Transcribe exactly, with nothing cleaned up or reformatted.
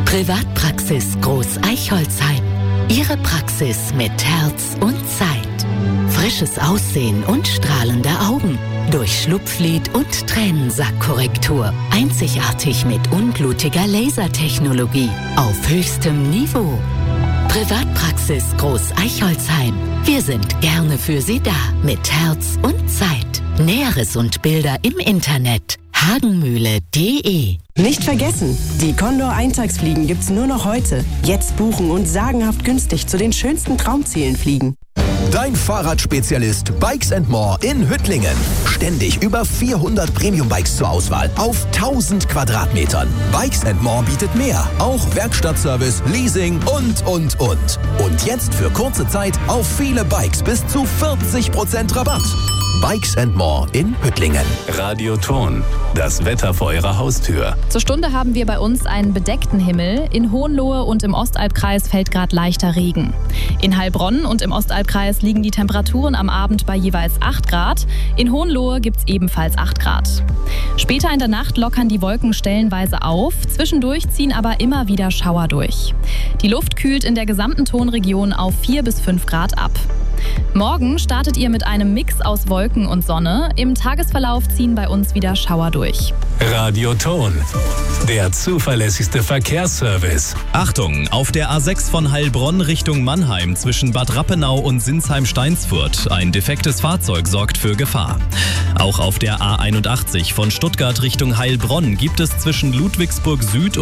Privatpraxis Groß Eichholzheim. Ihre Praxis mit Herz und Zeit. Frisches Aussehen und strahlende Augen. Durch Schlupflid und Tränensackkorrektur. Einzigartig mit unblutiger Lasertechnologie. Auf höchstem Niveau. Privatpraxis Groß Eichholzheim. Wir sind gerne für Sie da. Mit Herz und Zeit. Näheres und Bilder im Internet. hagenmühle punkt de. Nicht vergessen, die Condor Eintagsfliegen gibt's nur noch heute. Jetzt buchen und sagenhaft günstig zu den schönsten Traumzielen fliegen. Dein Fahrradspezialist Bikes and More in Hüttlingen. Ständig über vierhundert Premium-Bikes zur Auswahl auf tausend Quadratmetern. Bikes and More bietet mehr. Auch Werkstattservice, Leasing und, und, und. Und jetzt für kurze Zeit auf viele Bikes bis zu vierzig Prozent Rabatt. Bikes and More in Hüttlingen. Radioton, das Wetter vor Ihrer Haustür. Zur Stunde haben wir bei uns einen bedeckten Himmel. In Hohenlohe und im Ostalbkreis fällt gerade leichter Regen. In Heilbronn und im Ostalbkreis liegen die Temperaturen am Abend bei jeweils acht Grad. In Hohenlohe gibt es ebenfalls acht Grad. Später in der Nacht lockern die Wolken stellenweise auf. Zwischendurch ziehen aber immer wieder Schauer durch. Die Luft kühlt in der gesamten Tonregion auf vier bis fünf Grad ab. Morgen startet ihr mit einem Mix aus Wolken und Sonne. Im Tagesverlauf ziehen bei uns wieder Schauer durch. Radioton, der zuverlässigste Verkehrsservice. Achtung, auf der A sechs von Heilbronn Richtung Mannheim zwischen Bad Rappenau und Sinsheim-Steinsfurt. Ein defektes Fahrzeug sorgt für Gefahr. Auch auf der A einundachtzig von Stuttgart Richtung Heilbronn gibt es zwischen Ludwigsburg Süd